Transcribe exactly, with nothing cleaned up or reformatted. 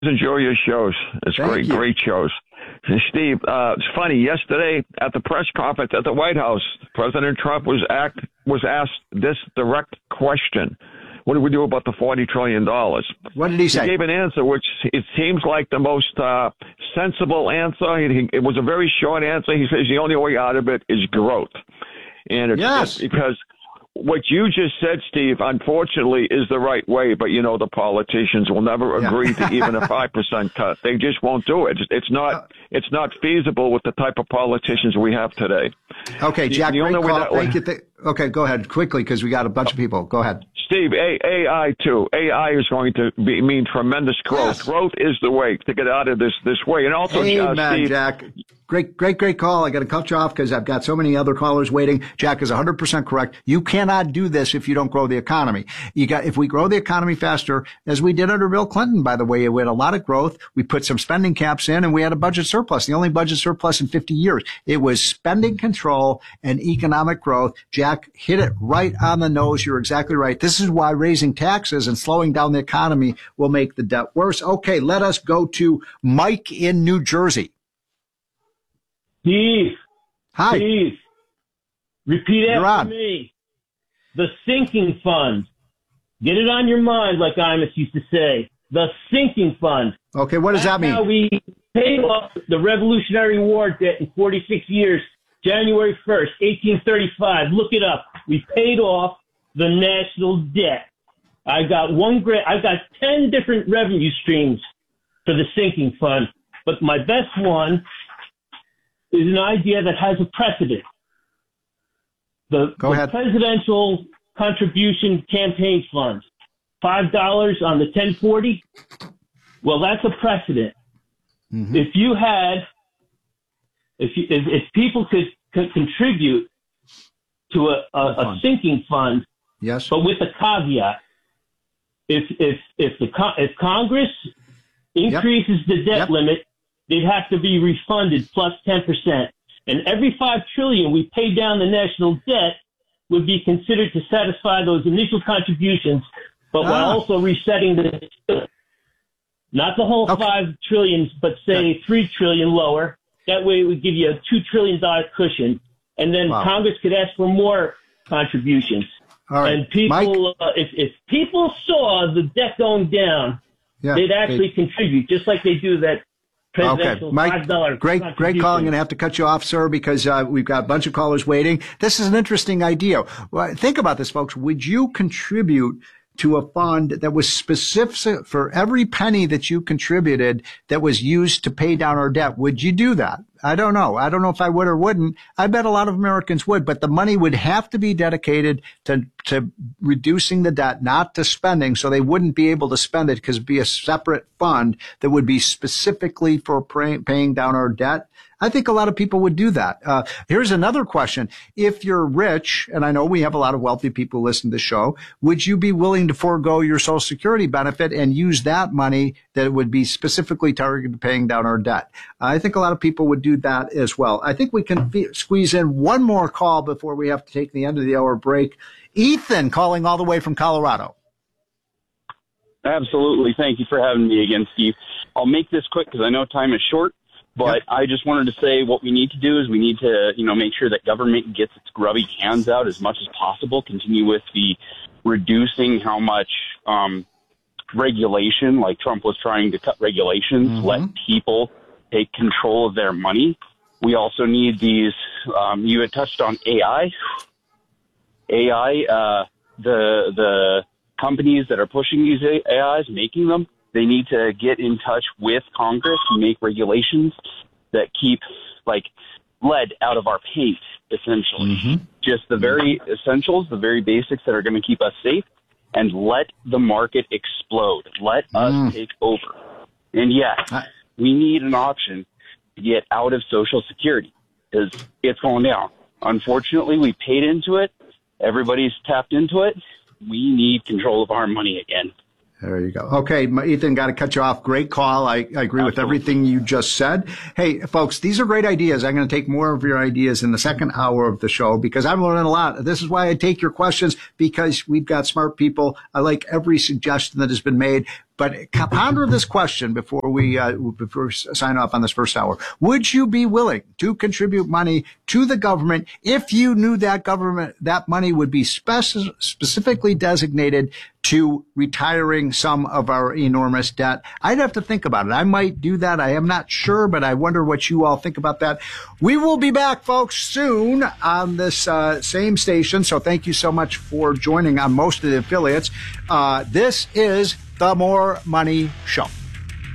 Enjoy your shows. It's Thank great, you. great shows. And Steve, uh, it's funny. Yesterday at the press conference at the White House, President Trump was act was asked this direct question: "What do we do about the forty trillion dollars?" What did he say? He gave an answer which it seems like the most uh, sensible answer. He, it was a very short answer. He says the only way out of it is growth, and it's, Yes. it's because. What you just said, Steve, unfortunately, is the right way. But, you know, the politicians will never Yeah. agree to even a five percent cut. They just won't do it. It's, it's not it's not feasible with the type of politicians we have today. Okay, The- Jack, the great only way call. that Thank would- you. Th- okay, go ahead quickly because we got a bunch of people. Go ahead. Steve, A- AI, too. A I is going to be, mean tremendous growth. Yes. Growth is the way to get out of this this way. And also, uh, Amen, Steve, Jack. Great, great, great call. I got to cut you off because I've got so many other callers waiting. Jack is one hundred percent correct. You cannot do this if you don't grow the economy. You got, if we grow the economy faster, as we did under Bill Clinton, by the way, we had a lot of growth. We put some spending caps in and we had a budget surplus, the only budget surplus in fifty years. It was spending control and economic growth. Jack hit it right on the nose. You're exactly right. This is why raising taxes and slowing down the economy will make the debt worse. Okay, let us go to Mike in New Jersey. Steve, Hi. Steve, repeat You're after on. me. The sinking fund. Get it on your mind, like Imus used to say. The sinking fund. Okay, what does that That's how mean? we paid off the Revolutionary War debt in forty-six years, January first, eighteen thirty-five. Look it up. We paid off the national debt. I got one grant. I got ten different revenue streams for the sinking fund, but my best one is an idea that has a precedent. The, Go the ahead. Presidential Contribution Campaign Fund, five dollars on the ten forty. Well, that's a precedent. Mm-hmm. If you had, if you, if, if people could, could contribute to a, a, a sinking fund, Yes. but with a caveat, if if if the con- if Congress increases yep. the debt Yep. limit, they'd have to be refunded plus ten percent. And every five trillion dollars we pay down the national debt would be considered to satisfy those initial contributions, but Ah. while also resetting the, not the whole Okay. five trillions, but say three trillion lower. That way it would give you a two trillion dollar cushion. And then Wow. Congress could ask for more contributions. All right. And people, uh, if, if people saw the debt going down, Yeah, they'd actually they- contribute, just like they do that Okay, presidential Mike, five dollar great, great call. I'm going to have to cut you off, sir, because uh, we've got a bunch of callers waiting. This is an interesting idea. Well, think about this, folks. Would you contribute to a fund that was specific for every penny that you contributed that was used to pay down our debt? Would you do that? I don't know. I don't know if I would or wouldn't. I bet a lot of Americans would, but the money would have to be dedicated to, to reducing the debt, not to spending. So they wouldn't be able to spend it because it'd be a separate fund that would be specifically for pay, paying down our debt. I think a lot of people would do that. Uh, here's another question. If you're rich, and I know we have a lot of wealthy people who listen to the show, would you be willing to forego your Social Security benefit and use that money that would be specifically targeted to paying down our debt? I think a lot of people would do that as well. I think we can f- squeeze in one more call before we have to take the end of the hour break. Ethan calling all the way from Colorado. Absolutely. Thank you for having me again, Steve. I'll make this quick because I know time is short. But yep. I just wanted to say what we need to do is we need to, you know, make sure that government gets its grubby hands out as much as possible, continue with the reducing how much um, regulation, like Trump was trying to cut regulations, mm-hmm. let people take control of their money. We also need these, um, you had touched on A I. A I, uh, the the companies that are pushing these A Is, making them, they need to get in touch with Congress and make regulations that keep, like, lead out of our paint, essentially. Mm-hmm. Just the very essentials, the very basics that are going to keep us safe, and let the market explode. Let mm. us take over. And, yes, we need an option to get out of Social Security because it's going down. Unfortunately, we paid into it. Everybody's tapped into it. We need control of our money again. There you go. Okay, Ethan, got to cut you off. Great call. I, I agree Absolutely. with everything you just said. Hey, folks, these are great ideas. I'm going to take more of your ideas in the second hour of the show because I'm learning a lot. This is why I take your questions, because we've got smart people. I like every suggestion that has been made. But ponder this question before we uh, before we sign off on this first hour. Would you be willing to contribute money to the government if you knew that government that money would be speci- specifically designated to retiring some of our enormous debt? I'd have to think about it. I might do that. I am not sure, but I wonder what you all think about that. We will be back, folks, soon on this uh, same station. So thank you so much for joining on most of the affiliates. Uh, this is The More Money Show.